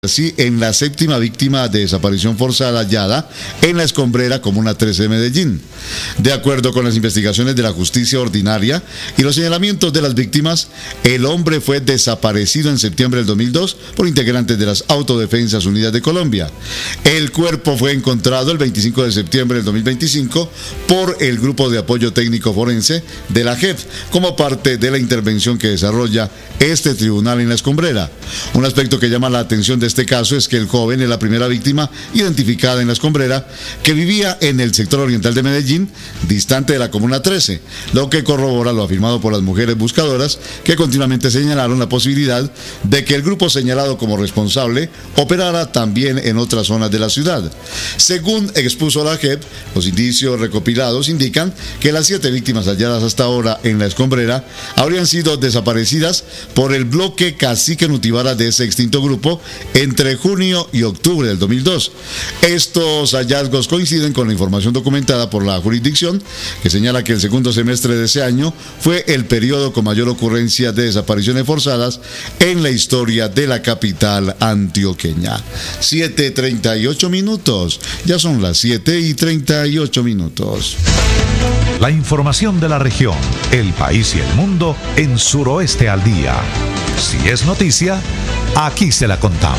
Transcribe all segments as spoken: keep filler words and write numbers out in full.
Así, en la séptima víctima de desaparición forzada hallada en la escombrera Comuna trece de Medellín. De acuerdo con las investigaciones de la justicia ordinaria y los señalamientos de las víctimas, el hombre fue desaparecido en septiembre del dos mil dos por integrantes de las Autodefensas Unidas de Colombia. El cuerpo fue encontrado el veinticinco de septiembre del dos mil veinticinco por el Grupo de Apoyo Técnico Forense de la J E F como parte de la intervención que desarrolla este tribunal en la escombrera. Un aspecto que llama la atención de este caso es que el joven es la primera víctima identificada en la escombrera que vivía en el sector oriental de Medellín, distante de la Comuna trece, lo que corrobora lo afirmado por las mujeres buscadoras que continuamente señalaron la posibilidad de que el grupo señalado como responsable operara también en otras zonas de la ciudad. Según expuso la J E P, los indicios recopilados indican que las siete víctimas halladas hasta ahora en la escombrera habrían sido desaparecidas por el bloque Cacique Nutibara de ese extinto grupo entre junio y octubre del dos mil dos. Estos hallazgos coinciden con la información documentada por la jurisdicción, que señala que el segundo semestre de ese año fue el periodo con mayor ocurrencia de desapariciones forzadas en la historia de la capital antioqueña. siete y treinta y ocho minutos. Ya son las siete y treinta y ocho minutos. La información de la región, el país y el mundo en Suroeste al Día. Si es noticia, aquí se la contamos.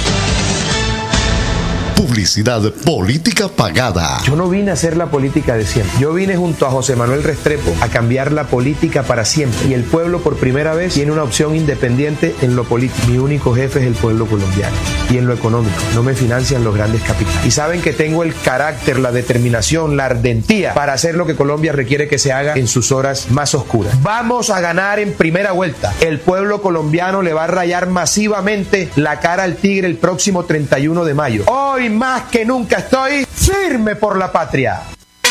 Publicidad política pagada. Yo no vine a hacer la política de siempre. Yo vine junto a José Manuel Restrepo a cambiar la política para siempre. Y el pueblo por primera vez tiene una opción independiente en lo político. Mi único jefe es el pueblo colombiano. Y en lo económico, no me financian los grandes capitales. Y saben que tengo el carácter, la determinación, la ardentía para hacer lo que Colombia requiere que se haga en sus horas más oscuras. Vamos a ganar en primera vuelta. El pueblo colombiano le va a rayar masivamente la cara al tigre el próximo treinta y uno de mayo. Hoy más que nunca estoy firme por la patria.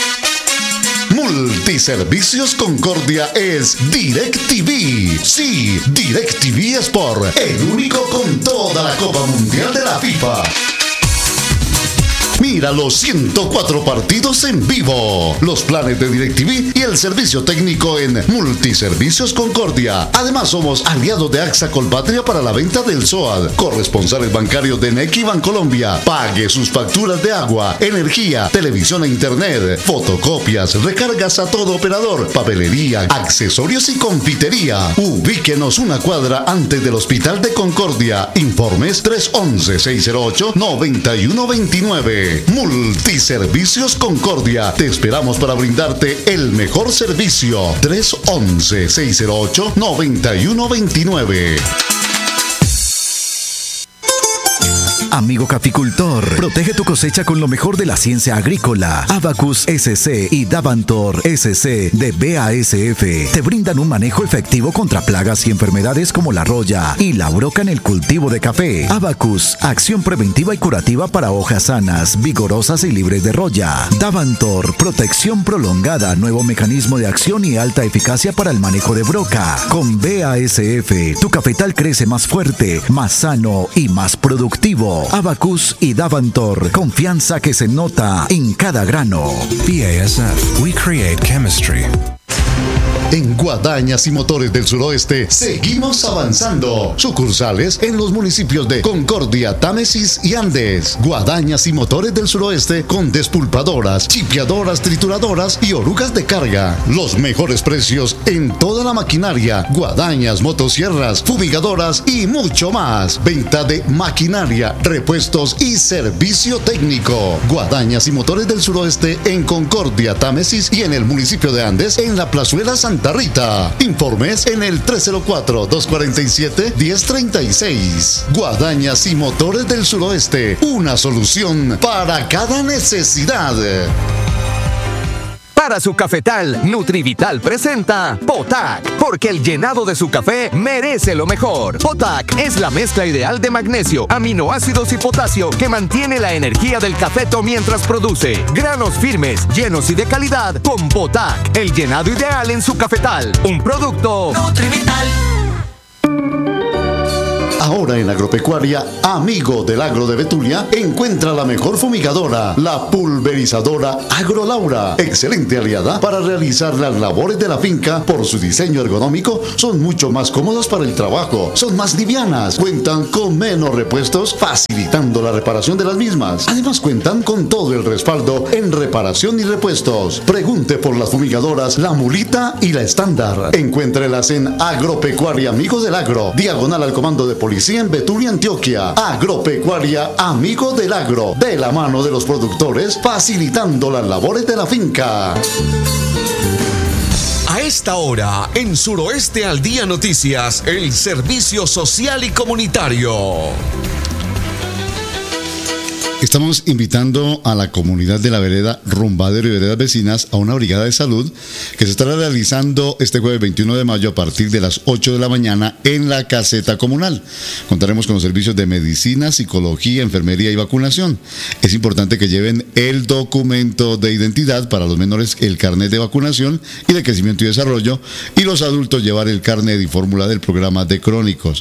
Multiservicios Concordia es DirecTV. Sí, DirecTV Sport, el único con toda la Copa Mundial de la FIFA. Mira los ciento cuatro partidos en vivo, los planes de DirecTV y el servicio técnico en Multiservicios Concordia. Además, somos aliados de AXA Colpatria para la venta del S O A D, corresponsales bancarios de Nequi Bancolombia. Pague sus facturas de agua, energía, televisión e internet, fotocopias, recargas a todo operador, papelería, accesorios y confitería. Ubíquenos una cuadra antes del Hospital de Concordia. Informes tres once, seis cero ocho, noventa y uno veintinueve. Multiservicios Concordia. Te esperamos para brindarte el mejor servicio. tres once, seis cero ocho, noventa y uno veintinueve. Amigo caficultor, protege tu cosecha con lo mejor de la ciencia agrícola. Abacus S C y Davantor S C de B A S F te brindan un manejo efectivo contra plagas y enfermedades como la roya y la broca en el cultivo de café. Abacus, acción preventiva y curativa para hojas sanas, vigorosas y libres de roya. Davantor, protección prolongada, nuevo mecanismo de acción y alta eficacia para el manejo de broca. Con B A S F, tu cafetal crece más fuerte, más sano y más productivo. Abacus y Davantor, confianza que se nota en cada grano. B A S F, we create chemistry. En Guadañas y Motores del Suroeste seguimos avanzando. Sucursales en los municipios de Concordia, Támesis y Andes. Guadañas y Motores del Suroeste con despulpadoras, chipeadoras, trituradoras y orugas de carga. Los mejores precios en toda la maquinaria. Guadañas, motosierras, fumigadoras y mucho más. Venta de maquinaria, repuestos y servicio técnico. Guadañas y Motores del Suroeste en Concordia, Támesis y en el municipio de Andes en la Plazuela Santa Rita. Informes en el tres cero cuatro, dos cuatro siete, uno cero tres seis. Guadañas y Motores del Suroeste, una solución para cada necesidad. Para su cafetal, Nutrivital presenta Potac, porque el llenado de su café merece lo mejor. Potac es la mezcla ideal de magnesio, aminoácidos y potasio que mantiene la energía del cafeto mientras produce. Granos firmes, llenos y de calidad con Potac, el llenado ideal en su cafetal. Un producto Nutrivital. Ahora en Agropecuaria Amigo del Agro de Betulia encuentra la mejor fumigadora, la pulverizadora AgroLaura. Excelente aliada para realizar las labores de la finca. Por su diseño ergonómico son mucho más cómodas para el trabajo, son más livianas, cuentan con menos repuestos, facilitando la reparación de las mismas. Además cuentan con todo el respaldo en reparación y repuestos. Pregunte por las fumigadoras La Mulita y la Estándar. Encuéntrelas en Agropecuaria Amigo del Agro, diagonal al Comando de Policía en Betulia, Antioquia. Agropecuaria Amigo del Agro, de la mano de los productores, facilitando las labores de la finca. A esta hora, en Suroeste al Día Noticias, el servicio social y comunitario. Estamos invitando a la comunidad de la vereda Rumbadero y veredas vecinas a una brigada de salud que se estará realizando este jueves veintiuno de mayo a partir de las ocho de la mañana en la caseta comunal. Contaremos con los servicios de medicina, psicología, enfermería y vacunación. Es importante que lleven el documento de identidad, para los menores el carnet de vacunación y de crecimiento y desarrollo, y los adultos llevar el carnet y fórmula del programa de crónicos.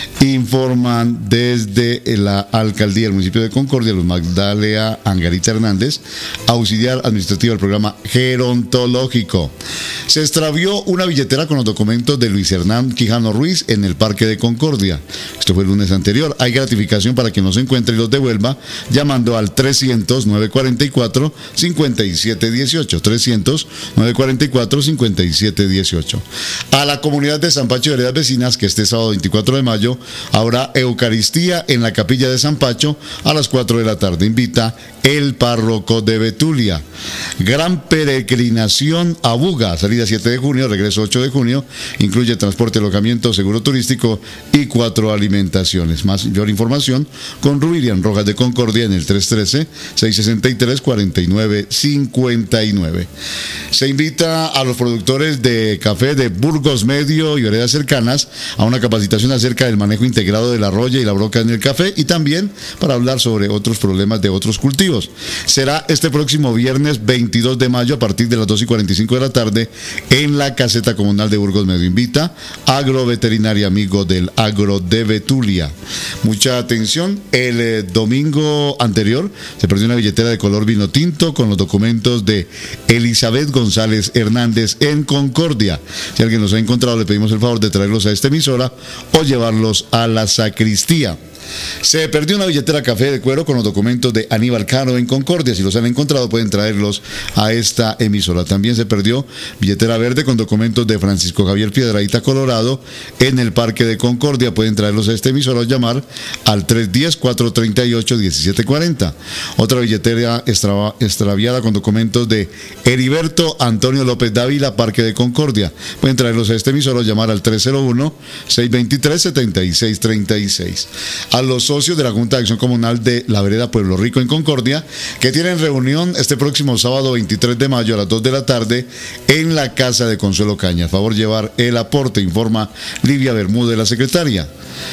Informan desde la alcaldía del municipio de Concordia los Magdalena Angarita Hernández, auxiliar administrativa del programa gerontológico. Se extravió una billetera con los documentos de Luis Hernán Quijano Ruiz en el Parque de Concordia. Esto fue el lunes anterior. Hay gratificación para quien los encuentre y los devuelva llamando al trescientos, novecientos cuarenta y cuatro, cincuenta y siete dieciocho. trescientos, novecientos cuarenta y cuatro, cincuenta y siete dieciocho. A la comunidad de San Pacho y veredas vecinas que este sábado veinticuatro de mayo habrá Eucaristía en la capilla de San Pacho a las cuatro de la tarde. Invita el párroco de Betulia. Gran peregrinación a Buga, salida siete de junio, regreso ocho de junio, incluye transporte, alojamiento, seguro turístico y cuatro alimentaciones. Mayor información con Rubirian Rojas de Concordia en el tres uno tres, seis seis tres, cuatro nueve cinco nueve. Se invita a los productores de café de Burgos Medio y veredas cercanas a una capacitación acerca del manejo integrado de la roya y la broca en el café, y también para hablar sobre otros problemas de otros cultivos. Será este próximo viernes veintidós de mayo a partir de las dos y cuarenta y cinco de la tarde en la caseta comunal de Burgos Medio. Invita Agroveterinaria Amigo del Agro de Betulia. Mucha atención, el eh, domingo anterior se perdió una billetera de color vino tinto con los documentos de Elizabeth González Hernández en Concordia. Si alguien los ha encontrado, le pedimos el favor de traerlos a esta emisora o llevarlos a la sacristía. Se perdió una billetera café de cuero con los documentos de Aníbal Caro en Concordia. Si los han encontrado, pueden traerlos a esta emisora. También se perdió billetera verde con documentos de Francisco Javier Piedradita Colorado en el Parque de Concordia. Pueden traerlos a esta emisora o llamar al tres uno cero, cuatro tres ocho, uno siete cuatro cero. Otra billetera extra, extraviada con documentos de Heriberto Antonio López Dávila, Parque de Concordia. Pueden traerlos a esta emisora o llamar al tres cero uno, seis dos tres, siete seis tres seis. A los socios de la Junta de Acción Comunal de la Vereda Pueblo Rico en Concordia, que tienen reunión este próximo sábado veintitrés de mayo a las dos de la tarde en la Casa de Consuelo Caña. A favor llevar el aporte, informa Livia Bermúdez, la secretaria.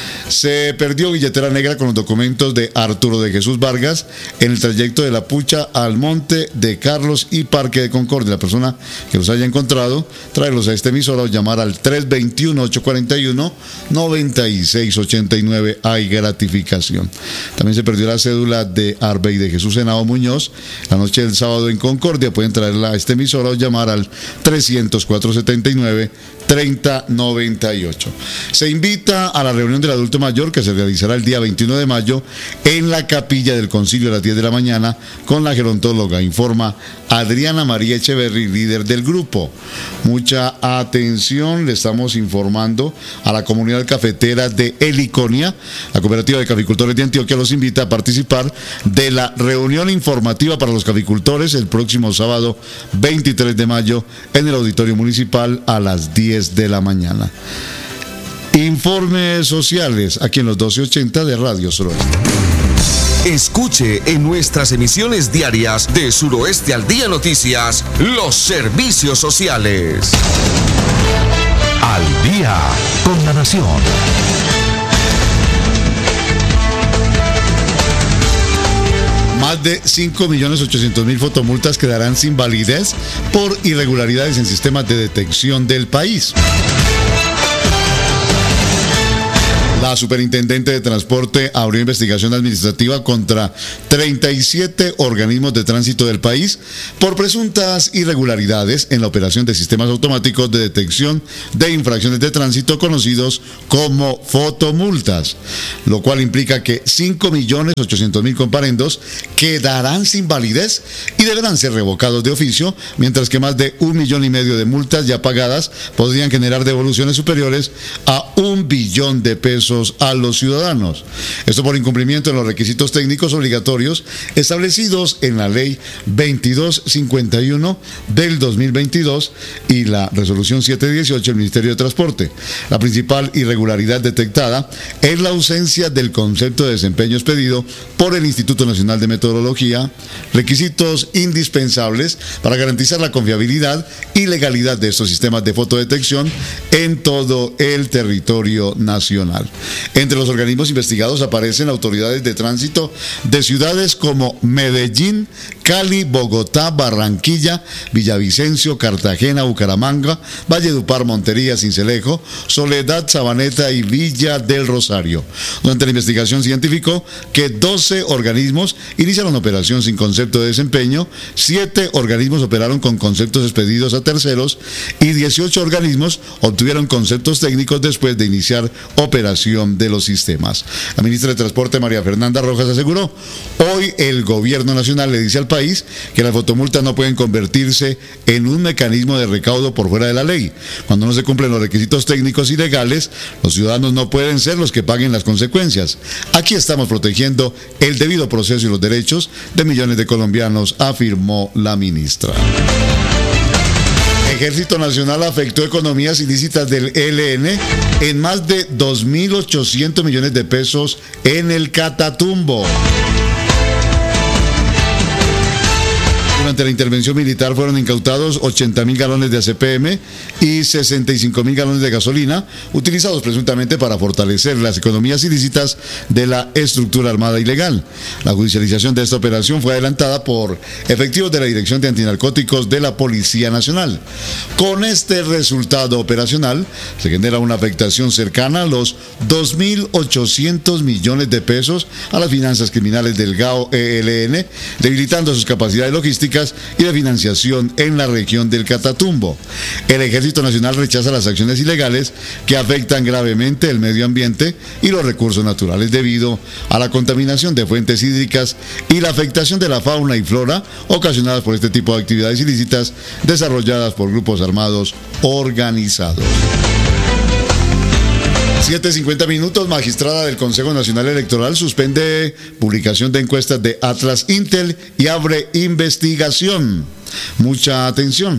Se perdió billetera negra con los documentos de Arturo de Jesús Vargas en el trayecto de La Pucha al Monte de Carlos y Parque de Concordia. La persona que los haya encontrado, tráelos a esta emisora o llamar al tres dos uno, ocho cuatro uno, nueve seis ocho nueve. Hay gratificación. También se perdió la cédula de Arbey de Jesús Henao Muñoz la noche del sábado en Concordia. Pueden traerla a esta emisora o llamar al trescientos, cuatro setenta y nueve, treinta noventa y ocho. Se invita a la reunión del adulto mayor que se realizará el día veintiuno de mayo en la capilla del Concilio a las diez de la mañana con la gerontóloga, informa Adriana María Echeverry, líder del grupo. Mucha atención, le estamos informando a la comunidad cafetera de Heliconia. La Cooperativa de Caficultores de Antioquia los invita a participar de la reunión informativa para los caficultores el próximo sábado veintitrés de mayo en el Auditorio Municipal a las diez de la mañana. Informes sociales aquí en los doce ochenta de Radio Suroeste. Escuche en nuestras emisiones diarias de Suroeste al Día Noticias los servicios sociales. Al día con la nación. Más de cinco millones ochocientos mil fotomultas quedarán sin validez por irregularidades en sistemas de detección del país. La superintendente de transporte abrió investigación administrativa contra treinta y siete organismos de tránsito del país por presuntas irregularidades en la operación de sistemas automáticos de detección de infracciones de tránsito conocidos como fotomultas, lo cual implica que cinco millones ochocientos mil comparendos quedarán sin validez y deberán ser revocados de oficio, mientras que más de un millón y medio de multas ya pagadas podrían generar devoluciones superiores a un billón de pesos a los ciudadanos. Esto por incumplimiento en los requisitos técnicos obligatorios establecidos en la Ley veintidós cincuenta y uno del dos mil veintidós y la Resolución setecientos dieciocho del Ministerio de Transporte. La principal irregularidad detectada es la ausencia del concepto de desempeño expedido por el Instituto Nacional de Meteorología, requisitos indispensables para garantizar la confiabilidad y legalidad de estos sistemas de fotodetección en todo el territorio nacional. Entre los organismos investigados aparecen autoridades de tránsito de ciudades como Medellín, Cali, Bogotá, Barranquilla, Villavicencio, Cartagena, Bucaramanga, Valledupar, Montería, Sincelejo, Soledad, Sabaneta y Villa del Rosario. Durante la investigación se identificó que doce organismos iniciaron operación sin concepto de desempeño, siete organismos operaron con conceptos expedidos a terceros y dieciocho organismos obtuvieron conceptos técnicos después de iniciar operación de los sistemas. La ministra de Transporte, María Fernanda Rojas, aseguró: hoy el gobierno nacional le dice al país que las fotomultas no pueden convertirse en un mecanismo de recaudo por fuera de la ley. Cuando no se cumplen los requisitos técnicos y legales, los ciudadanos no pueden ser los que paguen las consecuencias. Aquí estamos protegiendo el debido proceso y los derechos de millones de colombianos, afirmó la ministra. Ejército Nacional afectó economías ilícitas del E L N en más de dos mil ochocientos millones de pesos en el Catatumbo. Durante la intervención militar fueron incautados ochenta mil galones de A C P M y sesenta y cinco mil galones de gasolina, utilizados presuntamente para fortalecer las economías ilícitas de la estructura armada ilegal. La judicialización de esta operación fue adelantada por efectivos de la Dirección de Antinarcóticos de la Policía Nacional. Con este resultado operacional, se genera una afectación cercana a los dos mil ochocientos millones de pesos a las finanzas criminales del G A O E L N, debilitando sus capacidades logísticas y de financiación en la región del Catatumbo. El Ejército Nacional rechaza las acciones ilegales que afectan gravemente el medio ambiente y los recursos naturales debido a la contaminación de fuentes hídricas y la afectación de la fauna y flora ocasionadas por este tipo de actividades ilícitas desarrolladas por grupos armados organizados. siete cincuenta minutos, magistrada del Consejo Nacional Electoral suspende publicación de encuestas de Atlas Intel y abre investigación. Mucha atención.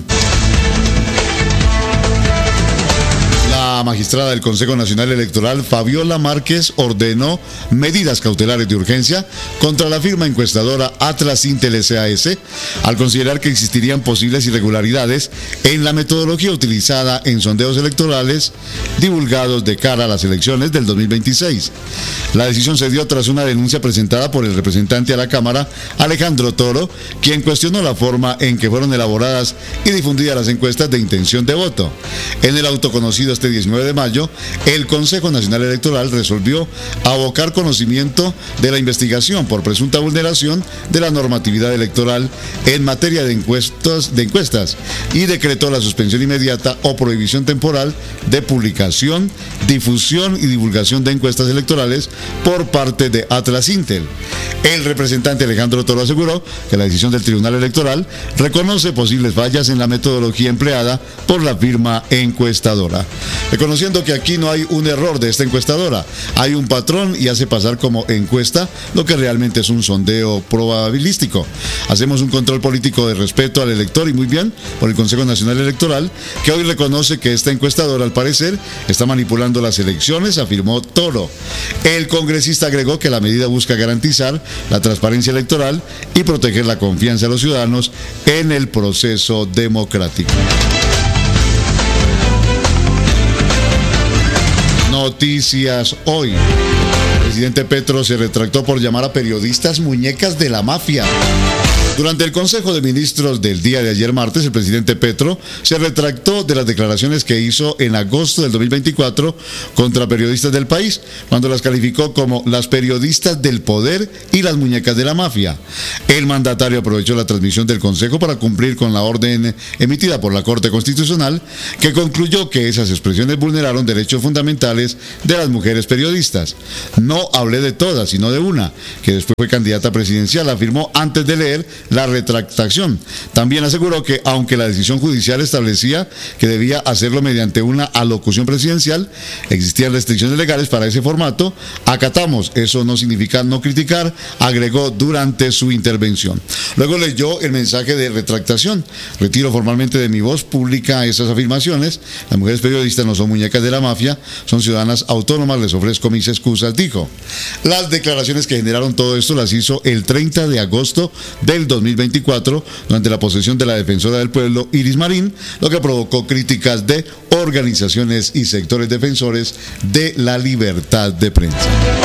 La magistrada del Consejo Nacional Electoral, Fabiola Márquez, ordenó medidas cautelares de urgencia contra la firma encuestadora Atlas Intel S A S al considerar que existirían posibles irregularidades en la metodología utilizada en sondeos electorales divulgados de cara a las elecciones del dos mil veintiséis. La decisión se dio tras una denuncia presentada por el representante a la Cámara, Alejandro Toro, quien cuestionó la forma en que fueron elaboradas y difundidas las encuestas de intención de voto. En el auto conocido este diecinueve de mayo, el Consejo Nacional Electoral resolvió abocar conocimiento de la investigación por presunta vulneración de la normatividad electoral en materia de encuestas, de encuestas y decretó la suspensión inmediata o prohibición temporal de publicación, difusión y divulgación de encuestas electorales por parte de Atlas Intel. El representante Alejandro Toro aseguró que la decisión del Tribunal Electoral reconoce posibles fallas en la metodología empleada por la firma encuestadora, reconociendo que aquí no hay un error de esta encuestadora, hay un patrón y hace pasar como encuesta lo que realmente es un sondeo probabilístico. Hacemos un control político de respeto al elector y muy bien por el Consejo Nacional Electoral, que hoy reconoce que esta encuestadora al parecer está manipulando las elecciones, afirmó Toro. El congresista agregó que la medida busca garantizar la transparencia electoral y proteger la confianza de los ciudadanos en el proceso democrático. Noticias hoy. El presidente Petro se retractó por llamar a periodistas muñecas de la mafia. Durante el Consejo de Ministros del día de ayer martes, el presidente Petro se retractó de las declaraciones que hizo en agosto del dos mil veinticuatro contra periodistas del país, cuando las calificó como las periodistas del poder y las muñecas de la mafia. El mandatario aprovechó la transmisión del Consejo para cumplir con la orden emitida por la Corte Constitucional, que concluyó que esas expresiones vulneraron derechos fundamentales de las mujeres periodistas. No hablé de todas, sino de una, que después fue candidata presidencial, afirmó antes de leer la retractación. También aseguró que, aunque la decisión judicial establecía que debía hacerlo mediante una alocución presidencial, existían restricciones legales para ese formato. Acatamos, eso no significa no criticar, agregó durante su intervención. Luego leyó el mensaje de retractación. Retiro formalmente de mi voz pública esas afirmaciones. Las mujeres periodistas no son muñecas de la mafia, son ciudadanas autónomas, les ofrezco mis excusas, dijo. Las declaraciones que generaron todo esto las hizo el treinta de agosto del dos mil veinticuatro durante la posesión de la defensora del pueblo, Iris Marín, lo que provocó críticas de organizaciones y sectores defensores de la libertad de prensa.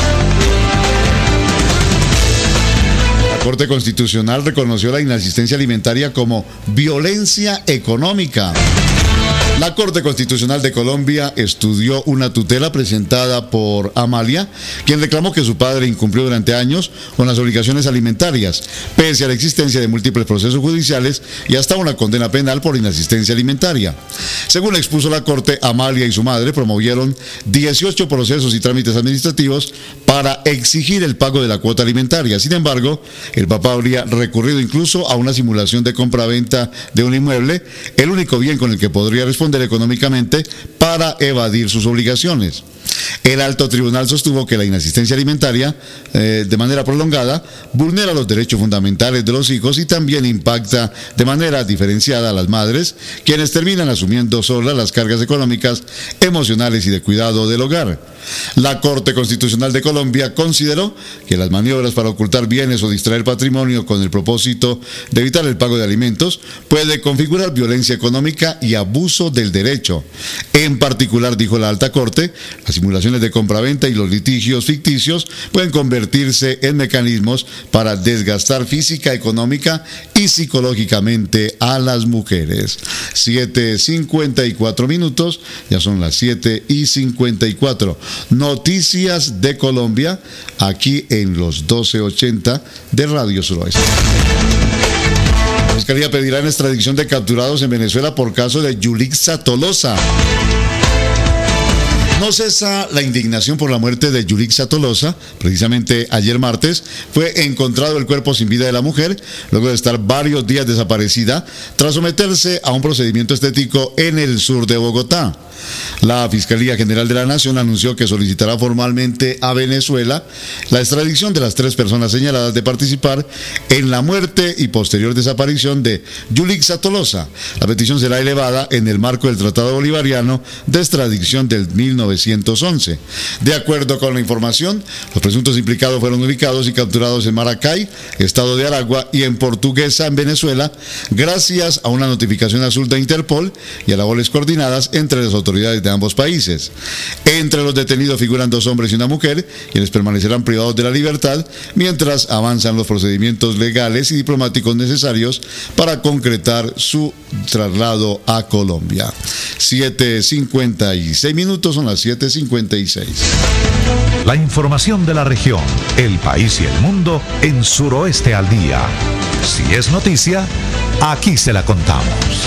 La Corte Constitucional reconoció la inasistencia alimentaria como violencia económica. La Corte Constitucional de Colombia estudió una tutela presentada por Amalia, quien reclamó que su padre incumplió durante años con las obligaciones alimentarias, pese a la existencia de múltiples procesos judiciales y hasta una condena penal por inasistencia alimentaria. Según expuso la Corte, Amalia y su madre promovieron dieciocho procesos y trámites administrativos para exigir el pago de la cuota alimentaria. Sin embargo, el papá habría recurrido incluso a una simulación de compra-venta de un inmueble, el único bien con el que podría responder económicamente para evadir sus obligaciones. El alto tribunal sostuvo que la inasistencia alimentaria, eh, de manera prolongada, vulnera los derechos fundamentales de los hijos y también impacta de manera diferenciada a las madres, quienes terminan asumiendo solas las cargas económicas, emocionales y de cuidado del hogar. La Corte Constitucional de Colombia consideró que las maniobras para ocultar bienes o distraer patrimonio con el propósito de evitar el pago de alimentos puede configurar violencia económica y abuso del derecho. En particular, dijo la Alta Corte, las simulaciones de compraventa y los litigios ficticios pueden convertirse en mecanismos para desgastar física, económica y psicológicamente a las mujeres. siete cincuenta y cuatro minutos, ya son las siete y cincuenta y cuatro. Noticias de Colombia, aquí en los doce ochenta de Radio Suroeste. La Fiscalía pedirá la extradición de capturados en Venezuela por caso de Yulixa Tolosa. No cesa la indignación por la muerte de Yulixa Tolosa. Precisamente ayer martes fue encontrado el cuerpo sin vida de la mujer, luego de estar varios días desaparecida, tras someterse a un procedimiento estético en el sur de Bogotá. La Fiscalía General de la Nación anunció que solicitará formalmente a Venezuela la extradición de las tres personas señaladas de participar en la muerte y posterior desaparición de Yulixa Tolosa. La petición será elevada en el marco del Tratado Bolivariano de Extradición del mil novecientos once. De acuerdo con la información, los presuntos implicados fueron ubicados y capturados en Maracay, estado de Aragua, y en Portuguesa, en Venezuela, gracias a una notificación azul de Interpol y a labores coordinadas entre las autoridades de ambos países. Entre los detenidos figuran dos hombres y una mujer, quienes permanecerán privados de la libertad mientras avanzan los procedimientos legales y diplomáticos necesarios para concretar su traslado a Colombia. siete cincuenta y seis minutos, son las siete cincuenta y seis. La información de la región, el país y el mundo en Suroeste al Día. Si es noticia, aquí se la contamos.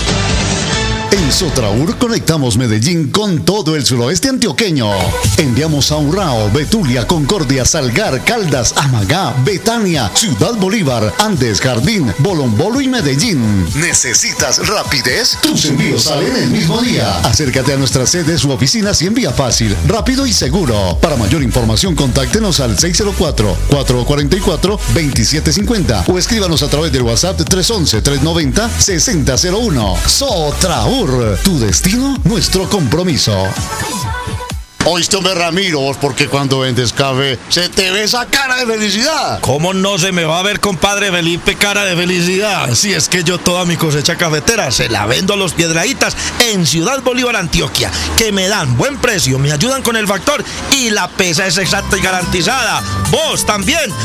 En Sotraur conectamos Medellín con todo el suroeste antioqueño. Enviamos a Urrao, Betulia, Concordia, Salgar, Caldas, Amagá, Betania, Ciudad Bolívar, Andes, Jardín, Bolombolo y Medellín. ¿Necesitas rapidez? Tus envíos salen el mismo día. Acércate a nuestras sedes u oficinas y envía fácil, rápido y seguro. Para mayor información, contáctenos al seis cero cuatro, cuatro cuatro cuatro, dos siete cinco cero o escríbanos a través del WhatsApp tres once, tres noventa, sesenta cero uno. Sotraur. Tu destino, nuestro compromiso. Oíste, hombre, Ramiro, vos porque cuando vendes café se te ve esa cara de felicidad. ¿Cómo no se me va a ver, compadre Felipe, cara de felicidad? Si es que yo toda mi cosecha cafetera se la vendo a los Piedrahítas en Ciudad Bolívar, Antioquia, que me dan buen precio, me ayudan con el factor y la pesa es exacta y garantizada. Vos también